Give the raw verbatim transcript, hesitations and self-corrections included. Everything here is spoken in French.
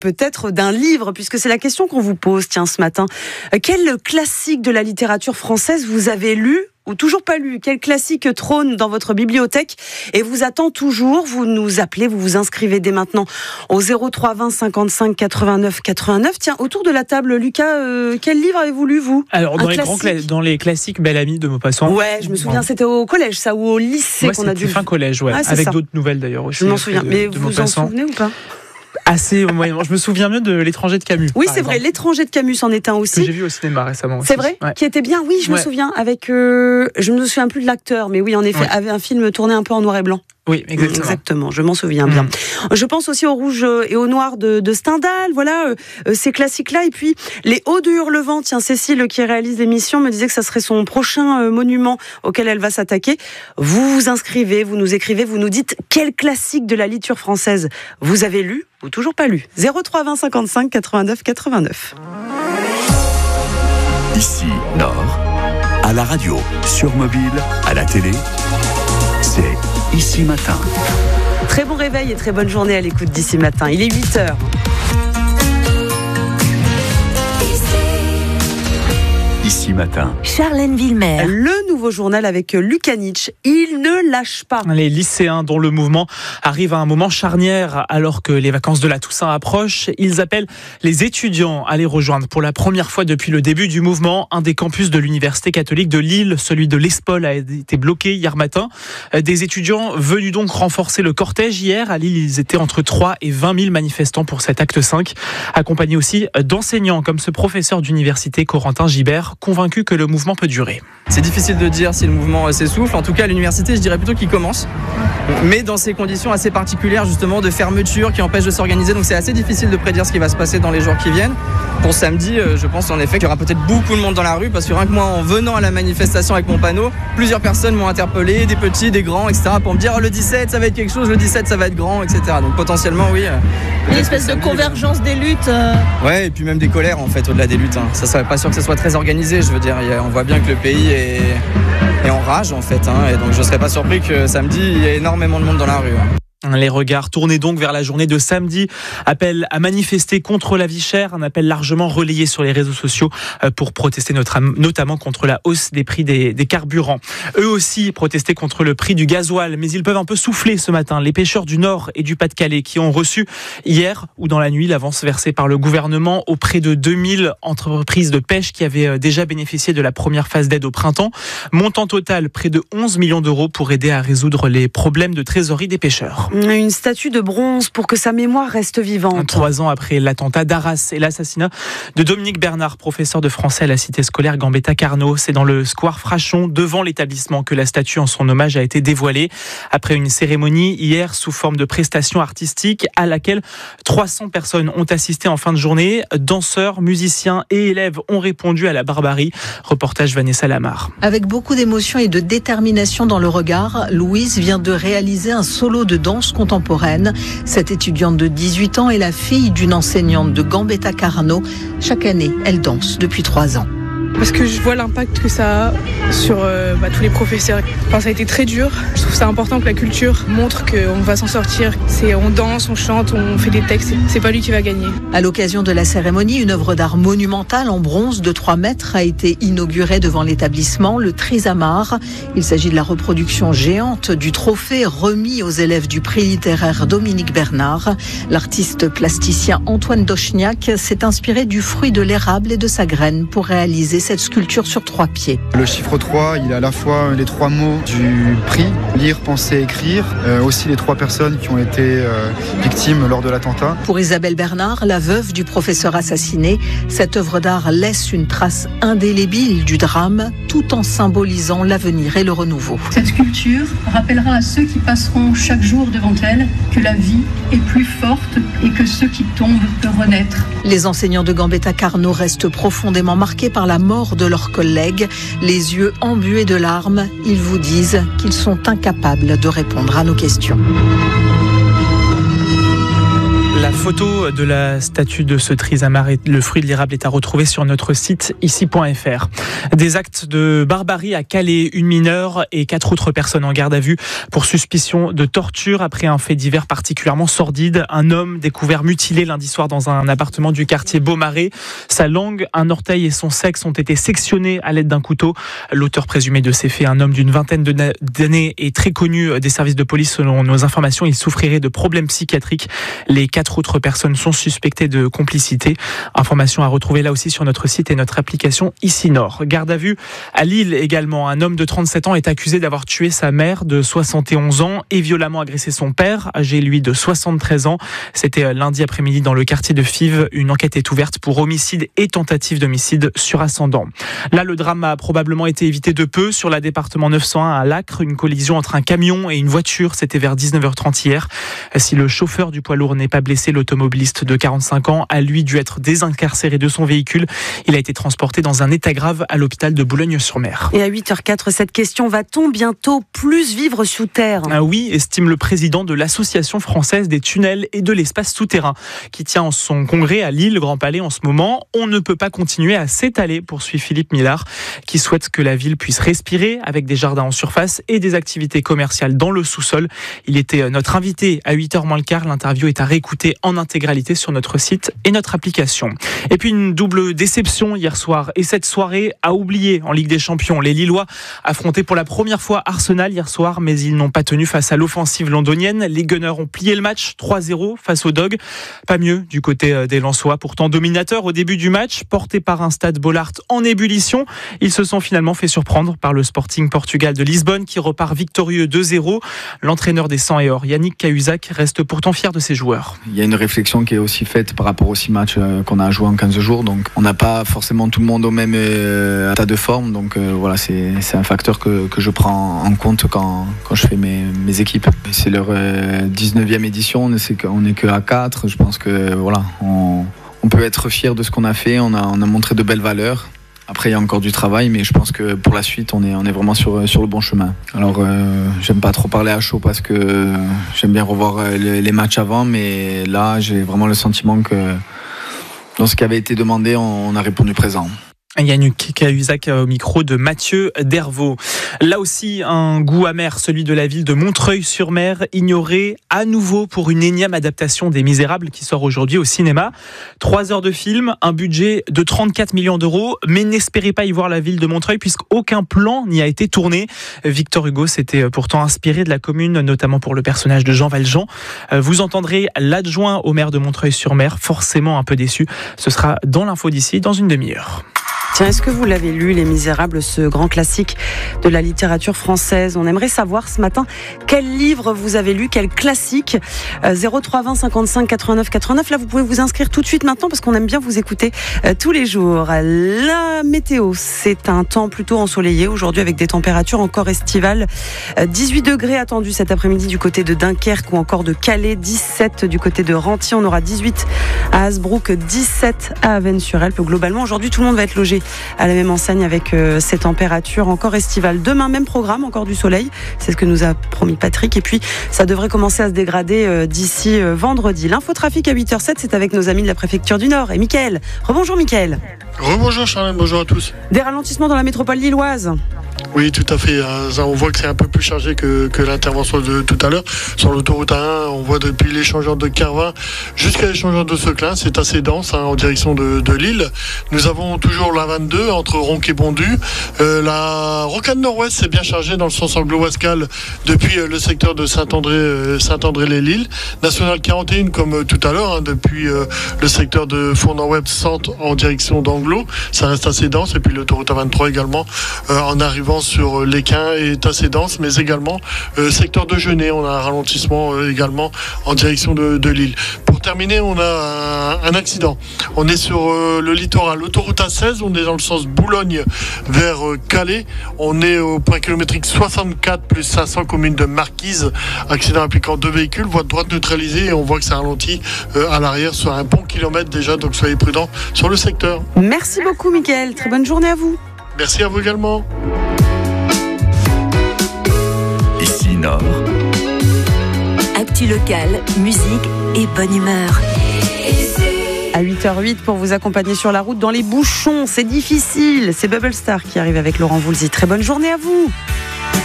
peut-être d'un livre, puisque c'est la question qu'on vous pose, tiens, ce matin. Quel classique de la littérature française vous avez lu ou toujours pas lu? Quel classique trône dans votre bibliothèque et vous attend toujours? Vous nous appelez, vous vous inscrivez dès maintenant au zéro trois vingt cinquante-cinq quatre-vingt-neuf quatre-vingt-neuf. Tiens, autour de la table, Lucas, euh, quel livre avez-vous lu, vous? Alors, dans les, grands cla- dans les classiques Belle Amie de Maupassant. Ouais, je me souviens, c'était au collège, ça, ou au lycée. Moi, qu'on a dû. Fin collège, ouais, ah, avec ça. D'autres nouvelles d'ailleurs aussi. Je m'en souviens, de, mais de vous vous en souvenez ou pas? Assez moyennement. Je me souviens mieux de L'étranger de Camus. Oui, c'est exemple. vrai. L'étranger de Camus en est un aussi. Que j'ai vu au cinéma récemment. Aussi. C'est vrai, ouais. Qui était bien. Oui, je ouais. me souviens. Avec, euh, je me souviens plus de l'acteur, mais oui, en effet, ouais. avait un film tourné un peu en noir et blanc. Oui, exactement. Exactement, je m'en souviens bien. Mmh. Je pense aussi au Rouge et au Noir de, de Stendhal, voilà, euh, ces classiques-là. Et puis, Les Hauts de Hurlevent, tiens, Cécile, qui réalise l'émission, me disait que ça serait son prochain euh, monument auquel elle va s'attaquer. Vous vous inscrivez, vous nous écrivez, vous nous dites quel classique de la littérature française vous avez lu ou toujours pas lu. zéro trois vingt cinquante-cinq quatre-vingt-neuf quatre-vingt-neuf. Ici, Nord, à la radio, sur mobile, à la télé, c'est Ici Matin. Très bon réveil et très bonne journée à l'écoute d'Ici Matin. Il est huit heures. Ici Matin. Charlène Villemer. Le nouveau journal avec Lucas Nietzsche. Il ne lâche pas. Les lycéens dont le mouvement arrive à un moment charnière alors que les vacances de la Toussaint approchent. Ils appellent les étudiants à les rejoindre pour la première fois depuis le début du mouvement. Un des campus de l'Université catholique de Lille, celui de l'Espol, a été bloqué hier matin. Des étudiants venus donc renforcer le cortège hier. À Lille, ils étaient entre trois et vingt mille manifestants pour cet acte cinq, accompagnés aussi d'enseignants comme ce professeur d'université Corentin Gibert, convaincu que le mouvement peut durer. C'est difficile de dire si le mouvement s'essouffle. En tout cas, à l'université, je dirais plutôt qu'il commence. Mais dans ces conditions assez particulières, justement, de fermeture qui empêche de s'organiser. Donc c'est assez difficile de prédire ce qui va se passer dans les jours qui viennent. Pour samedi, je pense en effet qu'il y aura peut-être beaucoup de monde dans la rue, parce que rien que moi, en venant à la manifestation avec mon panneau, plusieurs personnes m'ont interpellé, des petits, des grands, et cetera, pour me dire oh, le dix-sept, ça va être quelque chose, le dix-sept, ça va être grand, et cetera. Donc potentiellement, oui. Une espèce de convergence euh... des luttes. Euh... Ouais, et puis même des colères, en fait, au-delà des luttes. Hein. Ça serait pas sûr que ce soit très organisé. Je veux dire, on voit bien que le pays est, est en rage, en fait. Hein. Et donc, je serais pas surpris que samedi, il y ait énormément de monde dans la rue. Hein. Les regards tournés donc vers la journée de samedi. Appel à manifester contre la vie chère, un appel largement relayé sur les réseaux sociaux pour protester notamment contre la hausse des prix des, des carburants. Eux aussi protestaient contre le prix du gasoil, mais ils peuvent un peu souffler ce matin. Les pêcheurs du Nord et du Pas-de-Calais qui ont reçu hier ou dans la nuit l'avance versée par le gouvernement auprès de deux mille entreprises de pêche qui avaient déjà bénéficié de la première phase d'aide au printemps. Montant total près de onze millions d'euros pour aider à résoudre les problèmes de trésorerie des pêcheurs. Une statue de bronze pour que sa mémoire reste vivante. Trois ans après l'attentat d'Arras et l'assassinat de Dominique Bernard, professeur de français à la cité scolaire Gambetta-Carnot. C'est dans le square Frachon, devant l'établissement, que la statue en son hommage a été dévoilée. Après une cérémonie hier sous forme de prestation artistique à laquelle trois cents personnes ont assisté en fin de journée. Danseurs, musiciens et élèves ont répondu à la barbarie. Reportage Vanessa Lamar. Avec beaucoup d'émotion et de détermination dans le regard, Louise vient de réaliser un solo de danse contemporaine. Cette étudiante de dix-huit ans est la fille d'une enseignante de Gambetta-Carnot. Chaque année, elle danse depuis trois ans. Parce que je vois l'impact que ça a sur euh, bah, tous les professeurs. Enfin, ça a été très dur. Je trouve ça important que la culture montre qu'on va s'en sortir. C'est, on danse, on chante, on fait des textes. C'est pas lui qui va gagner. À l'occasion de la cérémonie, une œuvre d'art monumentale en bronze de trois mètres a été inaugurée devant l'établissement, le Trisamar. Il s'agit de la reproduction géante du trophée remis aux élèves du prix littéraire Dominique Bernard. L'artiste plasticien Antoine Dochniak s'est inspiré du fruit de l'érable et de sa graine pour réaliser cette sculpture sur trois pieds. Le chiffre trois, il a à la fois les trois mots du prix, lire, penser, écrire, euh, aussi les trois personnes qui ont été euh, victimes lors de l'attentat. Pour Isabelle Bernard, la veuve du professeur assassiné, cette œuvre d'art laisse une trace indélébile du drame, tout en symbolisant l'avenir et le renouveau. Cette sculpture rappellera à ceux qui passeront chaque jour devant elle que la vie est plus forte et que ceux qui tombent peuvent renaître. Les enseignants de Gambetta-Carnot restent profondément marqués par la mort de leurs collègues, les yeux embués de larmes. Ils vous disent qu'ils sont incapables de répondre à nos questions. La La photo de la statue de ce trisamar et le fruit de l'érable est à retrouver sur notre site ici point f r. Des actes de barbarie à Calais, une mineure et quatre autres personnes en garde à vue pour suspicion de torture après un fait divers particulièrement sordide. Un homme découvert mutilé lundi soir dans un appartement du quartier Beaumarais. Sa langue, un orteil et son sexe ont été sectionnés à l'aide d'un couteau. L'auteur présumé de ces faits, un homme d'une vingtaine d'années et très connu des services de police selon nos informations, il souffrirait de problèmes psychiatriques. Les quatre autres personnes sont suspectées de complicité. Information à retrouver là aussi sur notre site et notre application Ici Nord. Garde à vue à Lille également. Un homme de trente-sept ans est accusé d'avoir tué sa mère de soixante et onze ans et violemment agressé son père, âgé lui de soixante-treize ans. C'était lundi après-midi dans le quartier de Fives. Une enquête est ouverte pour homicide et tentative d'homicide sur ascendant. Là, le drame a probablement été évité de peu. Sur la département neuf cent un à Lacre, une collision entre un camion et une voiture. C'était vers dix-neuf heures trente hier. Si le chauffeur du poids lourd n'est pas blessé, l'automobiliste de quarante-cinq ans a lui dû être désincarcéré de son véhicule. Il a été transporté dans un état grave à l'hôpital de Boulogne-sur-Mer. Et à huit heures quatre, cette question, va-t-on bientôt plus vivre sous terre ? Ah oui, estime le président de l'Association française des tunnels et de l'espace souterrain, qui tient son congrès à Lille, Grand Palais en ce moment. On ne peut pas continuer à s'étaler, poursuit Philippe Millard, qui souhaite que la ville puisse respirer avec des jardins en surface et des activités commerciales dans le sous-sol. Il était notre invité à huit heures moins le quart. L'interview est à réécouter en intégralité sur notre site et notre application. Et puis une double déception hier soir et cette soirée à oublier en Ligue des Champions. Les Lillois affrontaient pour la première fois Arsenal hier soir, mais ils n'ont pas tenu face à l'offensive londonienne. Les Gunners ont plié le match trois zéro face aux Dogs. Pas mieux du côté des Lensois, pourtant dominateurs au début du match, portés par un Stade Bollaert en ébullition. Ils se sont finalement fait surprendre par le Sporting Portugal de Lisbonne qui repart victorieux deux zéro. L'entraîneur des cent et or, Yannick Cahuzac, reste pourtant fier de ses joueurs. Il y a une réflexion qui est aussi faite par rapport aux six matchs qu'on a joué en quinze jours, donc on n'a pas forcément tout le monde au même euh, état de forme, donc euh, voilà, c'est, c'est un facteur que, que je prends en compte quand, quand je fais mes, mes équipes. C'est leur euh, dix-neuvième édition, on n'est que à quatre, je pense que voilà, on, on peut être fier de ce qu'on a fait, on a, on a montré de belles valeurs. Après, il y a encore du travail, mais je pense que pour la suite, on est, on est vraiment sur, sur le bon chemin. Alors, euh, j'aime pas trop parler à chaud parce que j'aime bien revoir les, les matchs avant, mais là, j'ai vraiment le sentiment que dans ce qui avait été demandé, on a répondu présent. Yannick Cahuzac au micro de Mathieu Dervaux. Là aussi, un goût amer, celui de la ville de Montreuil-sur-Mer, ignoré à nouveau pour une énième adaptation des Misérables qui sort aujourd'hui au cinéma. Trois heures de film, un budget de trente-quatre millions d'euros, mais n'espérez pas y voir la ville de Montreuil puisqu'aucun plan n'y a été tourné. Victor Hugo s'était pourtant inspiré de la commune, notamment pour le personnage de Jean Valjean. Vous entendrez l'adjoint au maire de Montreuil-sur-Mer, forcément un peu déçu. Ce sera dans l'info d'ici, dans une demi-heure. Tiens, est-ce que vous l'avez lu, Les Misérables, ce grand classique de la littérature française ? On aimerait savoir ce matin quel livre vous avez lu, quel classique. euh, zéro trois vingt cinquante-cinq quatre-vingt-neuf quatre-vingt-neuf. Là, vous pouvez vous inscrire tout de suite maintenant parce qu'on aime bien vous écouter euh, tous les jours. La météo, c'est un temps plutôt ensoleillé aujourd'hui avec des températures encore estivales. Euh, dix-huit degrés attendus cet après-midi du côté de Dunkerque ou encore de Calais, dix-sept du côté de Renty. On aura dix-huit à Hasbrook, dix-sept à Avesnes-sur-Helpe. Globalement, aujourd'hui, tout le monde va être logé à la même enseigne avec euh, ces températures encore estivales. Demain, même programme, encore du soleil. C'est ce que nous a promis Patrick. Et puis, ça devrait commencer à se dégrader euh, d'ici euh, vendredi. L'infotrafic à huit heures zéro sept, c'est avec nos amis de la préfecture du Nord. Et Mickaël. Rebonjour Mickaël. Rebonjour Charlène, bonjour à tous. Des ralentissements dans la métropole lilloise. Oui, tout à fait. On voit que c'est un peu plus chargé que, que l'intervention de tout à l'heure. Sur l'autoroute A un, on voit depuis l'échangeur de Carvin jusqu'à l'échangeur de Seclin, c'est assez dense hein, en direction de, de Lille. Nous avons toujours la vingt-deux entre Ronc et Bondu. Euh, la rocade nord-ouest c'est bien chargé dans le sens anglo-wascal depuis euh, le secteur de Saint-André, euh, Saint-André-les-Lilles. Nationale quarante et un comme euh, tout à l'heure, hein, depuis euh, le secteur de Fournan-Web centre en direction d'Anglo. Ça reste assez dense. Et puis l'autoroute A vingt-trois également euh, en arrivant sur l'Équin est assez dense, mais également euh, secteur de Genêt, on a un ralentissement euh, également en direction de, de Lille. Pour terminer, on a un, un accident. On est sur euh, le littoral, l'autoroute A seize, on est dans le sens Boulogne vers euh, Calais. On est au point kilométrique soixante-quatre plus cinq cents commune de Marquise. Accident impliquant deux véhicules, voie de droite neutralisée et on voit que ça ralentit euh, à l'arrière sur un bon kilomètre déjà, donc soyez prudents sur le secteur. Merci beaucoup Mickaël, très bonne journée à vous. Merci à vous également. Ici Nord. Actu Actu locale, musique et bonne humeur. À huit heures huit pour vous accompagner sur la route dans les bouchons, c'est difficile. C'est Bubble Star qui arrive avec Laurent Voulzy. Très bonne journée à vous.